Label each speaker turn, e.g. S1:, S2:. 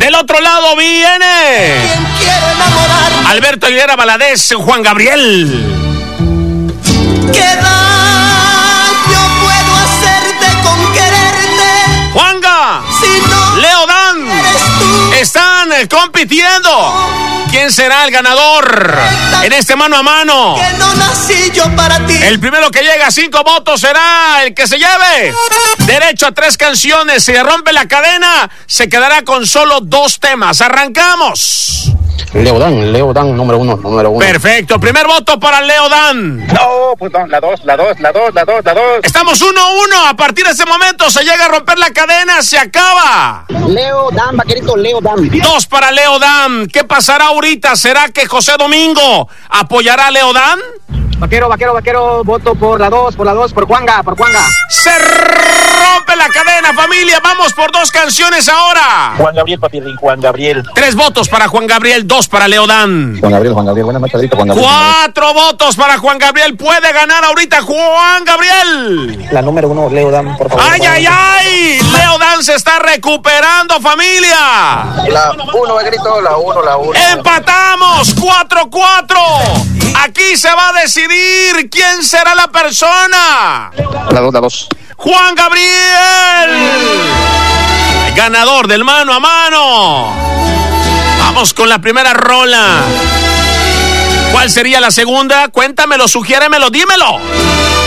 S1: Del otro lado viene Alberto Aguilera Valadez, Juan Gabriel.
S2: ¿Qué daño puedo hacerte con quererte?
S1: Juanga,
S2: Si no
S1: Leo Dan
S2: eres tú.
S1: están compitiendo. ¿Quién será el ganador en este mano a mano?
S2: Que no nací yo para ti.
S1: El primero que llega a 5 votos será el que se lleve derecho a 3 canciones. Si rompe la cadena, se quedará con solo 2 temas. ¡Arrancamos!
S3: Leo Dan, número uno.
S1: Perfecto, primer voto para Leo Dan.
S4: No, pues no, la dos.
S1: Estamos 1-1, a partir de ese momento se llega a romper la cadena, se acaba.
S3: Leo Dan, vaquerito, Leo Dan.
S1: 2 para Leo Dan. ¿Qué pasará ahorita? ¿Será que José Domingo apoyará a Leo Dan?
S3: Vaquero, voto por la 2, por Juanga.
S1: Se rompe la cadena, familia. Vamos por 2 canciones ahora.
S4: Juan Gabriel, papi, Juan Gabriel.
S1: 3 votos para Juan Gabriel, 2 para Leo Dan.
S3: Juan Gabriel, buena machadita, Juan Gabriel.
S1: 4 votos para Juan Gabriel. Puede ganar ahorita Juan Gabriel.
S3: La número 1, Leo Dan, por favor.
S1: ¡Ay! Leo Dan se está recuperando, familia.
S4: La 1, vaquerito, la 1.
S1: Empatamos 4-4. Aquí se va a decidir quién será la persona.
S3: La 2.
S1: Juan Gabriel, ganador del mano a mano. Vamos con la primera rola. ¿Cuál sería la segunda? Cuéntamelo, sugiéremelo, dímelo.